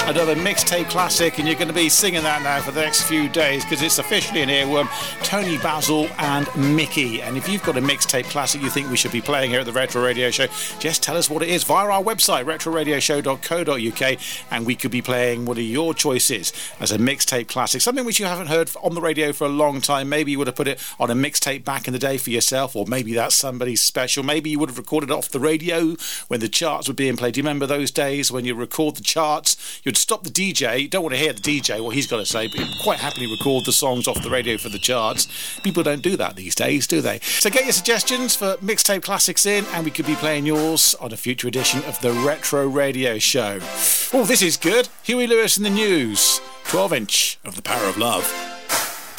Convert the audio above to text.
Another mixtape classic, and you're going to be singing that now for the next few days because it's officially an earworm. Tony Basil and Mickey. And if you've got a mixtape classic you think we should be playing here at the Retro Radio Show, just tell us what it is via our website, retroradioshow.co.uk, and we could be playing one of your choices as a mixtape classic, something which you haven't heard on the radio for a long time. Maybe you would have put it on a mixtape back in the day for yourself, or maybe that's somebody special. Maybe you would have recorded it off the radio when the charts were being played. Do you remember those days when you record the charts? You'd stop the DJ. You don't want to hear the DJ, what he's got to say, but you'd quite happily record the songs off the radio for the charts. People don't do that these days, do they? So get your suggestions for mixtape classics in, and we could be playing yours on a future edition of the Retro Radio Show. Oh, this is good. Huey Lewis in the News. 12-inch of The Power of Love.